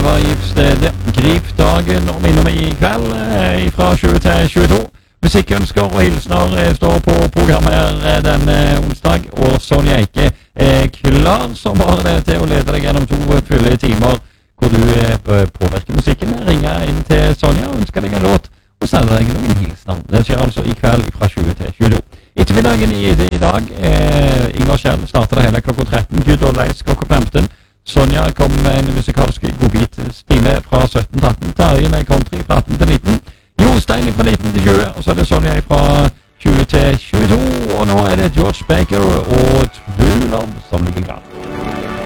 var giftstedet. Grip dagen og minner meg i kveld fra 20 til 22. Musikkønsker og hilsner står på programmet her denne onsdag, og Sonja Eike klar som bare det til å lede deg gjennom 2 fulle timer hvor du påvirker musikken. Ringer inn til Sonja og ønsker deg en låt og sender deg noen hilsner. Det skjer altså i kveld fra 20 til 22. Ettermiddagen i dag, Inger Kjell starter det hele klokka 13, Good Old Days klokka 15. Sonja kom med en musikalsk godbit-stime fra 17 til 18, Terje med country fra 18 til 19, Jostein fra 19 til 20, og så er det Sonja fra 20 til 22, og nå er det George Baker og True Love som ligger klart.